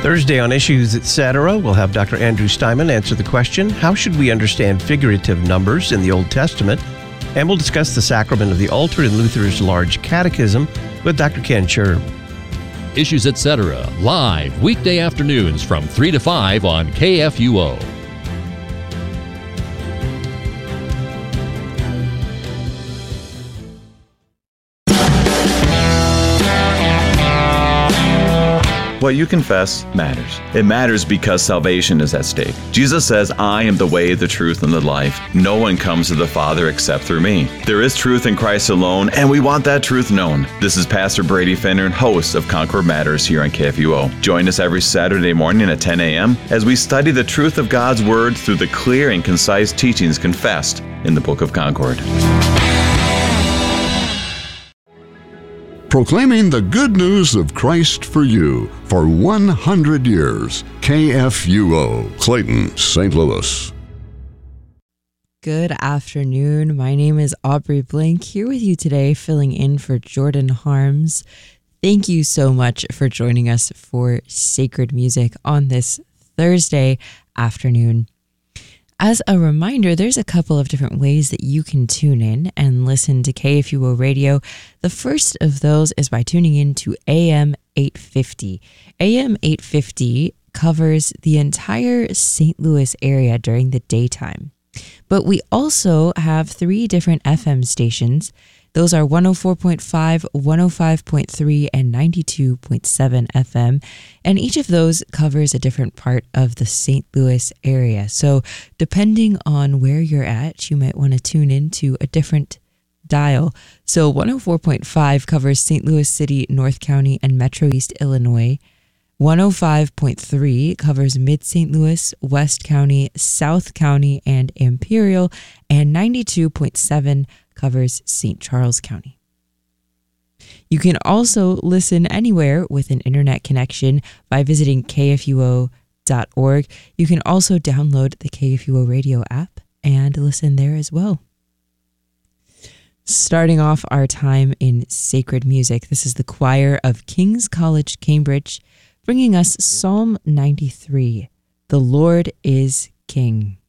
Thursday on Issues Etc., we'll have Dr. Andrew Steinman answer the question, how should we understand figurative numbers in the Old Testament? And we'll discuss the sacrament of the altar in Luther's Large Catechism with Dr. Ken Scherm. Issues Etc., live weekday afternoons from 3 to 5 on KFUO. What you confess matters. It matters because salvation is at stake. Jesus says, I am the way, the truth, and the life. No one comes to the Father except through me. There is truth in Christ alone, and we want that truth known. This is Pastor Brady Finner, host of Concord Matters here on KFUO. Join us every Saturday morning at 10 a.m. as we study the truth of God's Word through the clear and concise teachings confessed in the Book of Concord. Proclaiming the good news of Christ for you for 100 years. KFUO, Clayton, St. Louis. Good afternoon. My name is Aubrey Blank, here with you today, filling in for Jordan Harms. Thank you so much for joining us for Sacred Music on this Thursday afternoon. As a reminder, there's a couple of different ways that you can tune in and listen to KFUO Radio. The first of those is by tuning in to AM 850. AM 850 covers the entire St. Louis area during the daytime. But we also have 3 different FM stations. Those are 104.5, 105.3, and 92.7 FM. And each of those covers a different part of the St. Louis area. So depending on where you're at, you might want to tune in to a different dial. So 104.5 covers St. Louis City, North County, and Metro East Illinois. 105.3 covers Mid-St. Louis, West County, South County, and Imperial. And 92.7 covers St. Charles County. You can also listen anywhere with an internet connection by visiting kfuo.org. You can also download the KFUO radio app and listen there as well. Starting off our time in sacred music, this is the choir of King's College, Cambridge, bringing us Psalm 93, The Lord is King.